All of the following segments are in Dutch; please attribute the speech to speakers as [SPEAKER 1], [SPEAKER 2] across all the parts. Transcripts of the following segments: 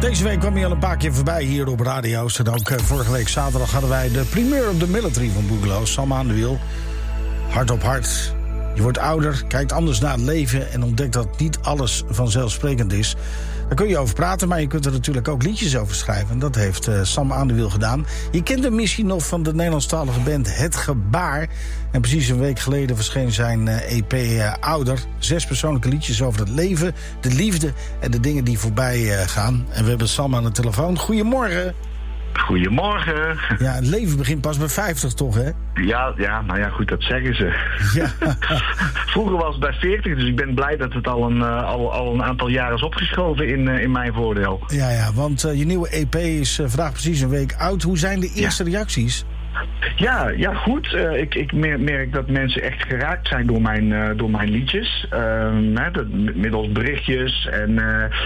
[SPEAKER 1] Deze week kwam hij al een paar keer voorbij hier op radio's. En ook vorige week zaterdag hadden wij de primeur op de Military van Boogaloo. Sam aan de wiel. Hart op hart. Je wordt ouder, kijkt anders naar het leven en ontdekt dat niet alles vanzelfsprekend is. Daar kun je over praten, maar je kunt er natuurlijk ook liedjes over schrijven. En dat heeft Sam aan de wiel gedaan. Je kent hem misschien nog van de Nederlandstalige band Het Gebaar. En precies een week geleden verscheen zijn EP Ouder. 6 persoonlijke liedjes over het leven, de liefde en de dingen die voorbij gaan. En we hebben Sam aan de telefoon. Goedemorgen.
[SPEAKER 2] Goedemorgen.
[SPEAKER 1] Ja, het leven begint pas bij 50 toch, hè?
[SPEAKER 2] Ja, nou ja, goed, dat zeggen ze.
[SPEAKER 1] Ja.
[SPEAKER 2] Vroeger was het bij 40, dus ik ben blij dat het al een aantal jaren is opgeschoven in mijn voordeel.
[SPEAKER 1] Ja, want je nieuwe EP is vandaag precies een week oud. Hoe zijn de eerste reacties?
[SPEAKER 2] Ja, goed. Ik merk dat mensen echt geraakt zijn door mijn liedjes. Middels berichtjes en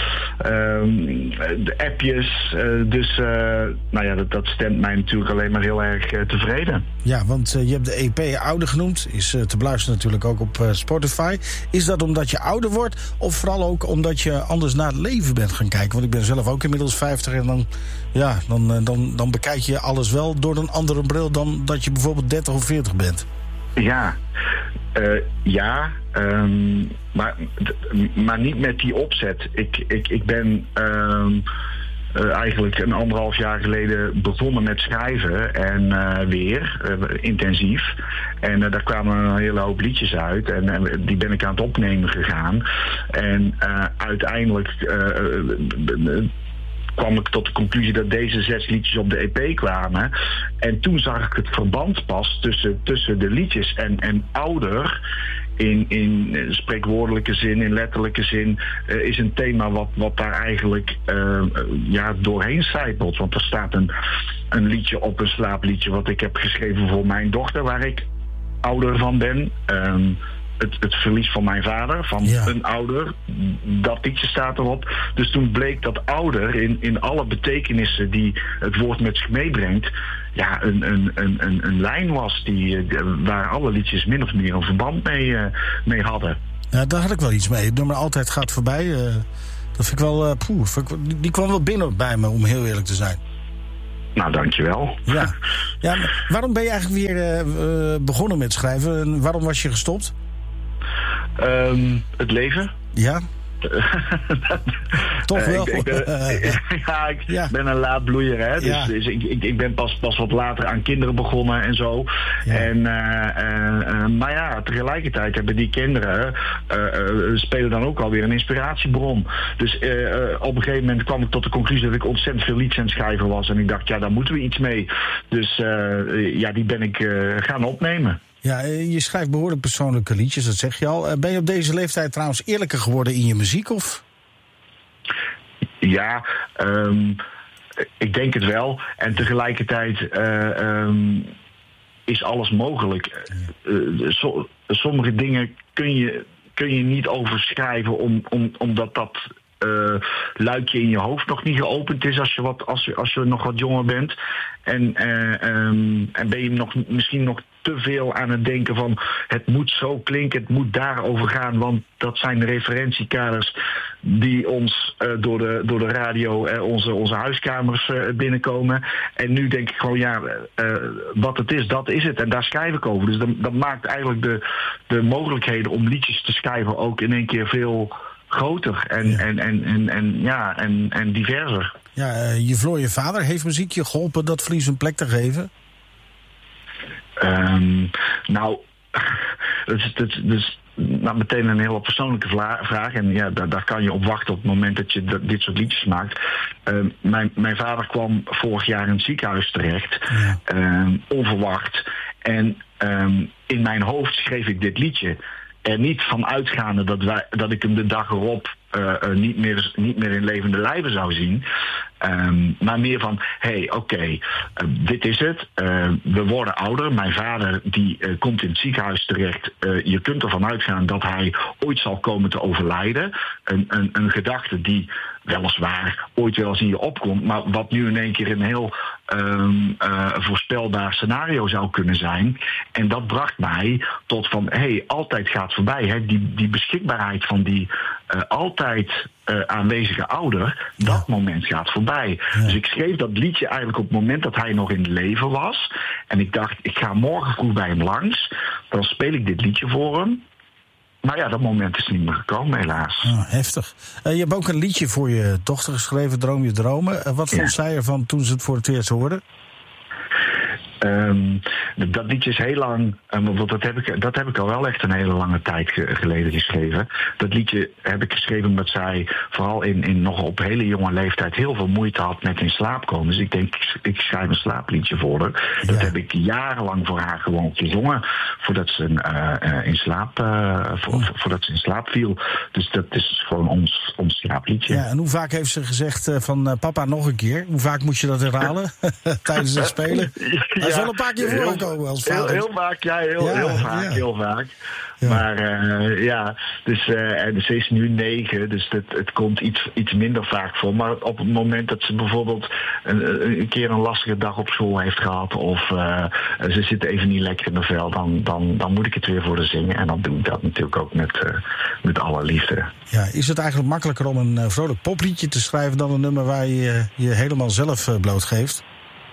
[SPEAKER 2] de appjes. Dat stemt mij natuurlijk alleen maar heel erg tevreden.
[SPEAKER 1] Ja, want je hebt de EP Ouder genoemd. Is te beluisteren natuurlijk ook op Spotify. Is dat omdat je ouder wordt? Of vooral ook omdat je anders naar het leven bent gaan kijken? Want ik ben zelf ook inmiddels 50 en dan bekijk je alles wel door een andere bril dan dat je bijvoorbeeld 30 of 40 bent. Maar niet met die opzet. Ik ben eigenlijk 1,5 jaar geleden begonnen met schrijven en intensief. En daar kwamen een hele hoop liedjes uit en die ben ik aan het opnemen gegaan. En uiteindelijk kwam ik tot de conclusie dat deze 6 liedjes op de EP kwamen. En toen zag ik het verband pas tussen de liedjes en ouder. In spreekwoordelijke zin, in letterlijke zin, is een thema wat daar eigenlijk doorheen sijpelt. Want er staat een liedje op, een slaapliedje wat ik heb geschreven voor mijn dochter, waar ik ouder van ben. Het verlies van mijn vader, van een ouder, dat liedje staat erop. Dus toen bleek dat ouder in alle betekenissen die het woord met zich meebrengt, een lijn was waar alle liedjes min of meer een verband mee hadden. Ja, daar had ik wel iets mee. Het nummer Altijd gaat voorbij. Dat vind ik wel, die kwam wel binnen bij me, om heel eerlijk te zijn.
[SPEAKER 2] Nou, dankjewel.
[SPEAKER 1] Ja, maar waarom ben je eigenlijk weer begonnen met schrijven? En waarom was je gestopt?
[SPEAKER 2] Het leven.
[SPEAKER 1] Ja? Toch wel?
[SPEAKER 2] Ik ben een laatbloeier, hè. Dus ik ben pas wat later aan kinderen begonnen en zo. Ja. Maar tegelijkertijd hebben die kinderen spelen dan ook alweer een inspiratiebron. Dus op een gegeven moment kwam ik tot de conclusie dat ik ontzettend veel liedjes aan het schrijven was. En ik dacht, daar moeten we iets mee. Dus die ben ik gaan opnemen.
[SPEAKER 1] Ja, je schrijft behoorlijk persoonlijke liedjes, dat zeg je al. Ben je op deze leeftijd trouwens eerlijker geworden in je muziek, of?
[SPEAKER 2] Ja, ik denk het wel. En tegelijkertijd is alles mogelijk. Sommige dingen kun je niet overschrijven omdat dat luikje in je hoofd nog niet geopend is als je nog wat jonger bent. En ben je misschien nog te veel aan het denken van het moet zo klinken, het moet daarover gaan, want dat zijn de referentiekaders die ons door de radio onze huiskamers binnenkomen. En nu denk ik gewoon, wat het is, dat is het. En daar schrijf ik over. Dus dat maakt eigenlijk de mogelijkheden om liedjes te schrijven ook in één keer veel groter en diverser. Ja,
[SPEAKER 1] je verloor je vader. Heeft muziek je geholpen dat verlies een plek te geven?
[SPEAKER 2] Dat is meteen een hele persoonlijke vraag. En daar kan je op wachten op het moment dat je dit soort liedjes maakt. Mijn vader kwam vorig jaar in het ziekenhuis terecht. Onverwacht. En in mijn hoofd schreef ik dit liedje. Er niet van uitgaande dat ik hem de dag erop niet meer in levende lijven zou zien. Maar meer van, dit is het. We worden ouder. Mijn vader die komt in het ziekenhuis terecht. Je kunt ervan uitgaan dat hij ooit zal komen te overlijden. Een gedachte die weliswaar ooit wel eens in je opkomt, maar wat nu in één keer een heel voorspelbaar scenario zou kunnen zijn. En dat bracht mij tot van, altijd gaat voorbij. Hè? Die beschikbaarheid van die altijd aanwezige ouder, dat moment gaat voorbij. Ja. Dus ik schreef dat liedje eigenlijk op het moment dat hij nog in leven was. En ik dacht, ik ga morgen vroeg bij hem langs. Dan speel ik dit liedje voor hem. Maar ja, dat moment is niet meer gekomen, helaas.
[SPEAKER 3] Heftig. Je hebt ook een liedje voor je dochter geschreven, Droom je dromen. Wat vond zij ervan toen ze het voor het eerst hoorde?
[SPEAKER 2] Dat liedje is heel lang, want dat heb ik al wel echt een hele lange tijd geleden geschreven. Dat liedje heb ik geschreven omdat zij vooral in nog op hele jonge leeftijd heel veel moeite had met in slaap komen. Dus ik denk, ik schrijf een slaapliedje voor haar. Dat heb ik jarenlang voor haar gewoon gezongen voordat ze voordat ze in slaap viel. Dus dat is gewoon ons slaapliedje.
[SPEAKER 3] Ja, en hoe vaak heeft ze gezegd van papa nog een keer? Hoe vaak moest je dat herhalen tijdens het spelen? Dat is wel een paar keer voorgekomen.
[SPEAKER 2] Heel vaak, heel vaak. Ja. Maar dus ze is nu 9, dus het komt iets minder vaak voor. Maar op het moment dat ze bijvoorbeeld een keer een lastige dag op school heeft gehad, of ze zit even niet lekker in de vel, dan moet ik het weer voor haar zingen. En dan doe ik dat natuurlijk ook met alle liefde.
[SPEAKER 3] Ja, is het eigenlijk makkelijker om een vrolijk popliedje te schrijven dan een nummer waar je je helemaal zelf blootgeeft?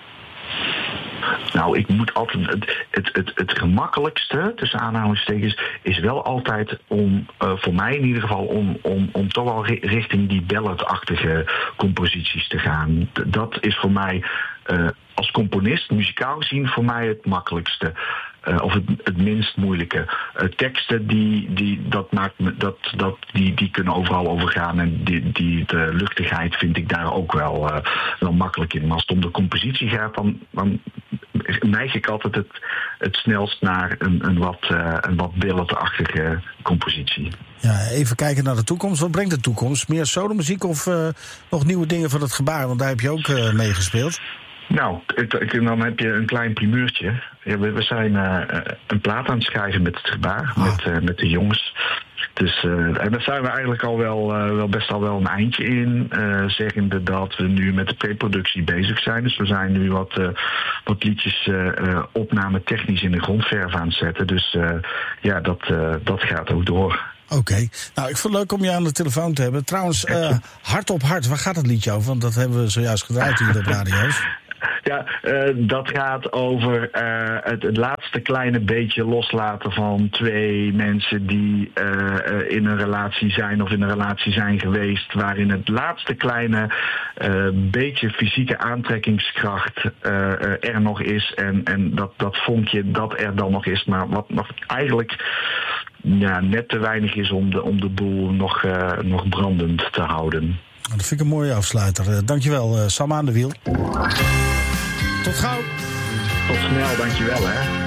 [SPEAKER 2] Nou, ik moet altijd. Het gemakkelijkste, tussen aanhalingstekens, is wel altijd voor mij in ieder geval, om toch wel richting die balladachtige composities te gaan. Dat is voor mij, als componist, muzikaal gezien, voor mij het makkelijkste. Of het minst moeilijke. Teksten die kunnen overal over gaan. En de luchtigheid vind ik daar ook wel makkelijk in. Maar als het om de compositie gaat, dan neig ik altijd het snelst naar een wat balladachtige compositie.
[SPEAKER 3] Ja, even kijken naar de toekomst. Wat brengt de toekomst? Meer solomuziek of nog nieuwe dingen van het gebaar? Want daar heb je ook mee gespeeld.
[SPEAKER 2] Nou, dan heb je een klein primeurtje. We zijn een plaat aan het schrijven met het gebaar, met de jongens. Dus, en daar zijn we eigenlijk al wel best al wel een eindje in. Zeggende dat we nu met de preproductie bezig zijn. Dus we zijn nu wat liedjes opname technisch in de grondverf aan het zetten. Dus dat gaat ook door.
[SPEAKER 3] Oké. Nou, ik vond het leuk om je aan de telefoon te hebben. Trouwens, Hart op Hart, waar gaat het liedje over? Want dat hebben we zojuist gedraaid hier op radio's.
[SPEAKER 2] Ja, dat gaat over het laatste kleine beetje loslaten van twee mensen die in een relatie zijn of in een relatie zijn geweest, waarin het laatste kleine beetje fysieke aantrekkingskracht er nog is en dat vonkje dat er dan nog is, maar wat nog eigenlijk net te weinig is om de boel nog brandend te houden.
[SPEAKER 3] Dat vind ik een mooie afsluiter. Dankjewel, Sam aan de wiel. Tot gauw.
[SPEAKER 2] Tot snel, dankjewel hè.